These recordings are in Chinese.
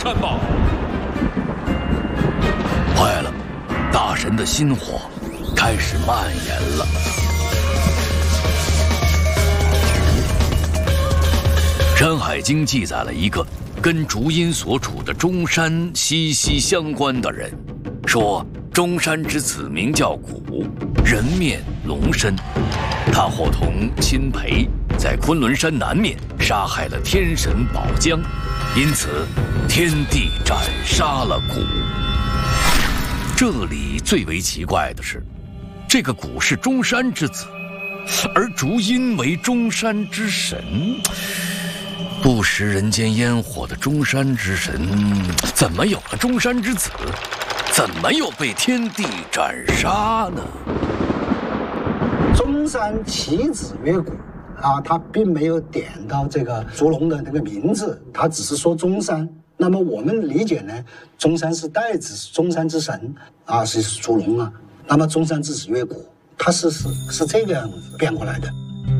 看吧！ 坏了，大神的心火开始蔓延了。《山海经》记载了一个跟竹阴所处的中山息息相关的人，说中山之子名叫古，人面龙身。他伙同亲裴在昆仑山南面杀害了天神宝江，因此天帝斩杀了古。这里最为奇怪的是，这个古是中山之子，而竹阴为中山之神。不食人间烟火的中山之神，怎么有了中山之子？怎么又被天地斩杀呢？ 中山其子曰古啊，他并没有点到这个烛龙的那个名字，他只是说中山。那么我们理解呢，中山是代指中山之神啊，是烛龙啊。那么中山之子曰古，他是这个样子变过来的。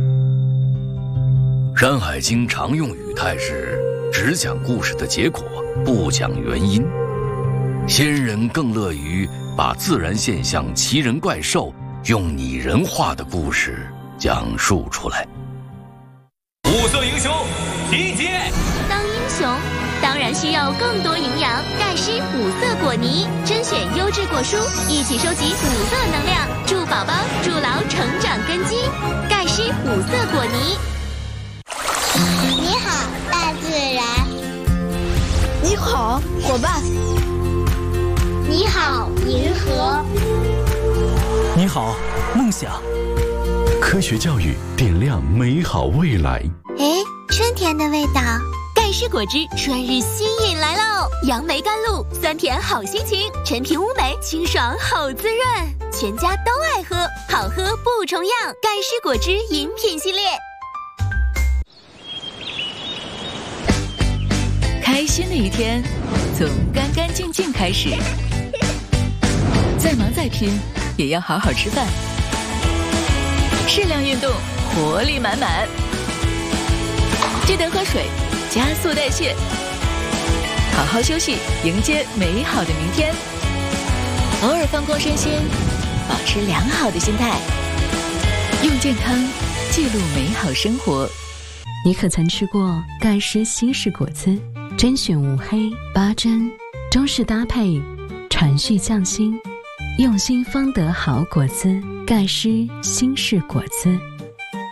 《山海经》常用语态是只讲故事的结果，不讲原因。先人更乐于把自然现象、奇人怪兽用拟人化的故事讲述出来。 五色英雄集结！ 当英雄当然需要更多营养，钙师五色果泥，甄选优质果蔬，一起收集五色能量，助宝宝筑牢成长根基。钙师五色果泥。 你好，大自然。 你好，伙伴。 你好，银河。 你好，梦想。科学教育点亮美好未来。 哎，春天的味道。 钙师果汁春日新饮来喽！杨梅甘露，酸甜好心情，陈皮乌梅清爽好滋润，全家都爱喝，好喝不重样。钙师果汁饮品系列。 开心的一天，从干干净净开始。再忙再拼，也要好好吃饭。适量运动，活力满满。记得喝水，加速代谢。好好休息，迎接美好的明天。偶尔放空身心，保持良好的心态。用健康记录美好生活。 你可曾吃过钙师稀释果汁？甄选5黑8珍，中式搭配，传续匠心，用心方得好果汁。钙师新式果汁。